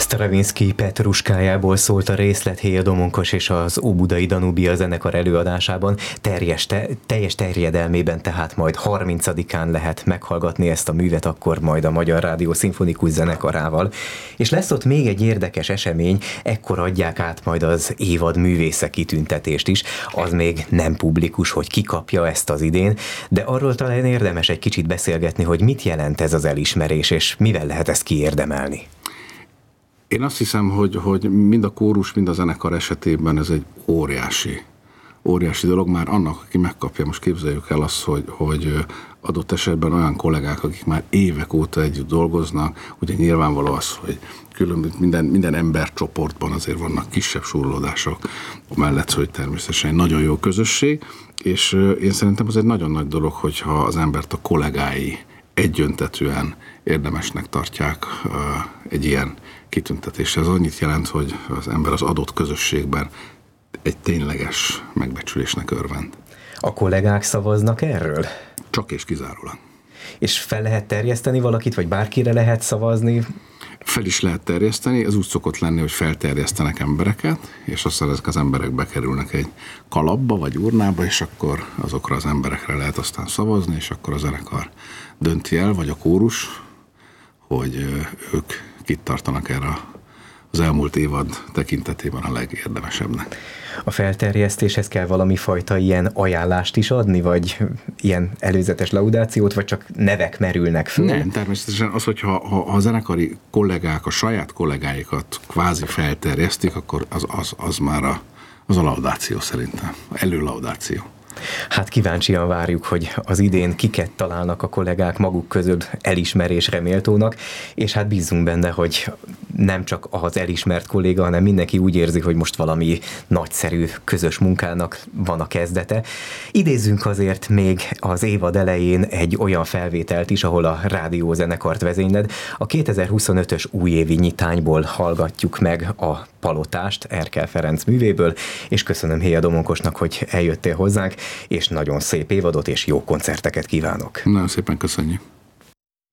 Stravinsky Petruskájából szólt a részlet Héja Domonkos és az Óbudai Danubia zenekar előadásában. Teljes terjedelmében, tehát majd 30-án lehet meghallgatni ezt a művet, akkor majd a Magyar Rádió Szimfonikus Zenekarával. És lesz ott még egy érdekes esemény, ekkor adják át majd az évad művésze kitüntetést is. Az még nem publikus, hogy ki kapja ezt az idén, de arról talán érdemes egy kicsit beszélgetni, hogy mit jelent ez az elismerés, és mivel lehet ezt kiérdemelni. Én azt hiszem, hogy mind a kórus, mind a zenekar esetében ez egy óriási dolog, már annak, aki megkapja. Most képzeljük el azt, hogy adott esetben olyan kollégák, akik már évek óta együtt dolgoznak, ugye nyilvánvaló az, hogy minden embercsoportban azért vannak kisebb súrlódások, mellett, hogy természetesen egy nagyon jó közösség, és én szerintem az egy nagyon nagy dolog, hogyha az embert a kollégái egyöntetűen érdemesnek tartják egy ilyen kitüntetésre. Ez annyit jelent, hogy az ember az adott közösségben egy tényleges megbecsülésnek örvend. A kollégák szavaznak erről? Csak és kizárólag. És fel lehet terjeszteni valakit, vagy bárkire lehet szavazni? Fel is lehet terjeszteni, ez úgy szokott lenni, hogy felterjesztenek embereket, és aztán ezek az emberek bekerülnek egy kalapba, vagy urnába, és akkor azokra az emberekre lehet aztán szavazni, és akkor a zenekar dönti el, vagy a kórus, hogy ők kit tartanak erre az elmúlt évad tekintetében a legérdemesebbnek. A felterjesztéshez kell valami fajta ilyen ajánlást is adni, vagy ilyen előzetes laudációt, vagy csak nevek merülnek föl? Nem, természetesen az, hogyha a zenekari kollégák a saját kollégáikat kvázi felterjesztik, akkor az már az a laudáció szerintem, előlaudáció. Hát kíváncsian várjuk, hogy az idén kiket találnak a kollégák maguk közül elismerésre méltónak, és hát bízunk benne, hogy nem csak az elismert kolléga, hanem mindenki úgy érzi, hogy most valami nagyszerű közös munkának van a kezdete. Idézzünk azért még az évad elején egy olyan felvételt is, ahol a rádiózenekart vezényled. A 2025-ös újévi nyitányból hallgatjuk meg a Palotást Erkel Ferenc művéből, és köszönöm Héja Domonkosnak, hogy eljöttél hozzánk, és nagyon szép évadot és jó koncerteket kívánok. Nagyon szépen köszönjük.